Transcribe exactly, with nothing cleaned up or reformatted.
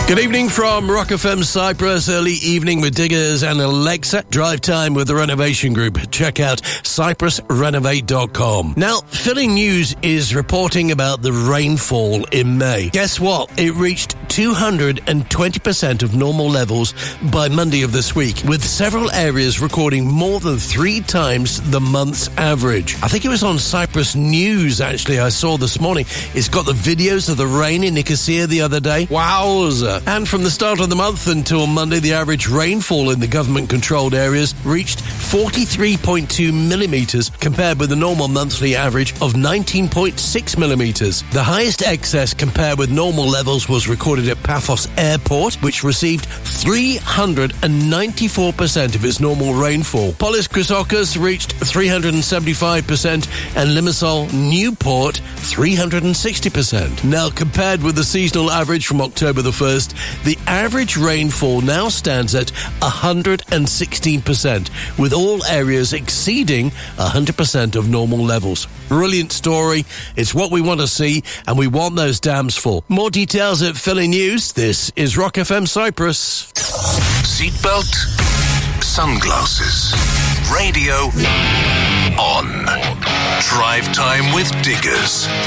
Good evening from Rock F M Cyprus. Early evening with Diggers and Alexa. Drive time with the Renovation Group. Check out cyprus renovate dot com. Now, Philly News is reporting about the rainfall in May. Guess what? It reached two hundred twenty percent of normal levels by Monday of this week, with several areas recording more than three times the month's average. I think it was on Cyprus News, actually, I saw this morning. It's got the videos of the rain in Nicosia the other day. Wowza. And from the start of the month until Monday, the average rainfall in the government-controlled areas reached forty-three point two millimetres, compared with the normal monthly average of nineteen point six millimetres. The highest excess compared with normal levels was recorded at Paphos Airport, which received three hundred ninety-four percent of its normal rainfall. Polis Chrysokas reached three hundred seventy-five percent, and Limassol Newport three hundred sixty percent. Now, compared with the seasonal average from October the first, the average rainfall now stands at one hundred sixteen percent, with all areas exceeding one hundred percent of normal levels. Brilliant story. It's what we want to see, and we want those dams full. More details at Philly News. This is Rock F M Cyprus. Seatbelt, sunglasses, radio on. Drive time with Diggers.